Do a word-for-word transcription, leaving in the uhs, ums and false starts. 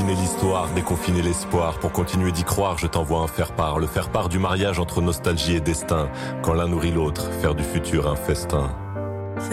Décloisonner l'histoire, déconfiner l'espoir. Pour continuer d'y croire, je t'envoie un faire-part. Le faire-part du mariage entre nostalgie et destin. Quand l'un nourrit l'autre, faire du futur un festin.